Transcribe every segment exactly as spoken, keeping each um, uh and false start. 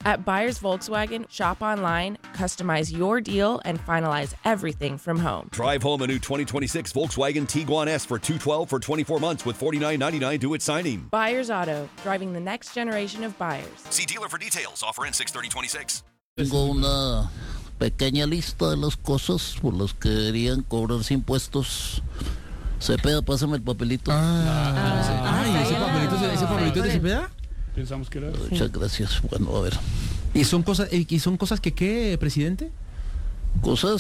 At Buyers Volkswagen, shop online, customize your deal, and finalize everything from home. Drive home a new twenty twenty-six Volkswagen Tiguan S for two hundred twelve for twenty-four months with forty-nine ninety-nine due at signing. Buyers Auto, driving the next generation of buyers. See dealer for details. Offer ends six thirty twenty-six. Tengo una pequeña lista de las cosas por las que deberían cobrarse impuestos. Cepeda, pásame el papelito. Ah, ah, ah, ¿y ese papelito, ese papelito es de Cepeda? Pensamos que era. Muchas gracias. Bueno, a ver. ¿Y son cosas, y son cosas que qué, presidente? Cosas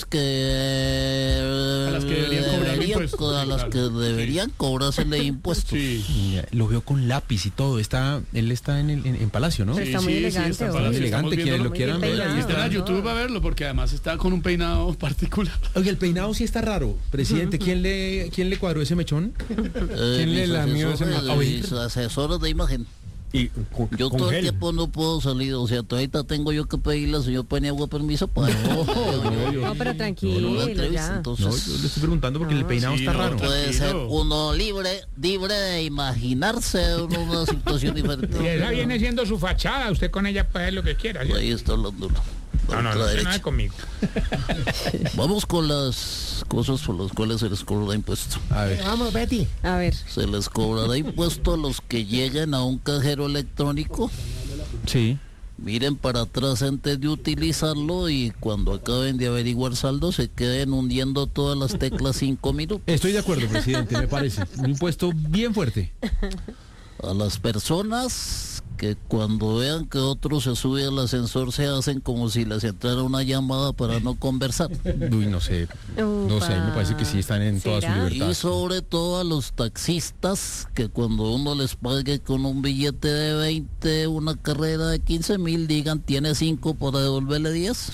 que A las que deberían cobrar deberían- impuestos, a sí, las claro. que deberían cobrarse impuestos. Sí. Ya, lo veo con lápiz y todo. Está, él está en el en, en Palacio, ¿no? Pero está muy elegante, está ¿o? para- Muy sí, elegante, estamos quienes viéndolo lo muy quieran bien ver, ahí peinado. está. Está en YouTube a verlo porque además está con un peinado particular. Oye, el peinado sí está raro. Presidente, ¿quién le, quién le cuadró ese mechón? Eh, ¿Quién le mis lamió ese asesores, ma- Oye. mis asesores de imagen. Y, Yo todo el tiempo no puedo salir, o sea, todavía tengo yo que pedirle al señor Paniagua permiso para No, no, yo- No, pero no, tranquilo, no, entrevista, ya. entonces No, yo le estoy preguntando porque el peinado Sí, está no, raro. tra- puede ser tranquilo. uno libre, libre de imaginarse en una situación Y diferente. esa viene siendo su fachada, usted con ella puede hacer lo que quiera. ¿sí? Ahí está hablando. No, no, no, usted no es conmigo. Vamos con las cosas por las cuales se les cobrará impuesto. A ver. Vamos, Betty. A ver. Se les cobrará impuesto a los que lleguen a un cajero electrónico. Sí. Miren para atrás antes de utilizarlo y cuando acaben de averiguar saldo se queden hundiendo todas las teclas cinco minutos. Estoy de acuerdo, presidente, me parece. Un impuesto bien fuerte. A las personas que cuando vean que otro se sube al ascensor se hacen como si les entrara una llamada para no conversar. Uy, no sé. No sé, me parece que sí están en toda su ¿Será? libertad. Y sobre todo a los taxistas que cuando uno les pague con un billete de veinte una carrera de quince mil digan tiene cinco para devolverle diez.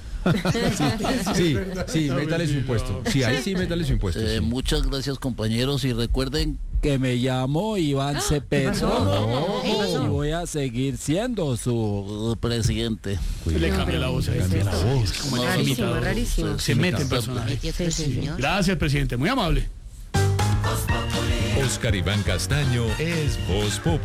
Sí, sí, métale su impuesto. Sí, ahí sí, métale su impuesto. Eh, sí. Muchas gracias compañeros y recuerden que me llamo Iván Cepeda y voy a seguir siendo su presidente. Le cambia la voz. Cambia la voz. Como el Rarísimo, imitador. rarísimo. Se mete en personaje. Sí, sí, sí. Gracias, presidente. Muy amable. Oscar Iván Castaño es Voz Populi.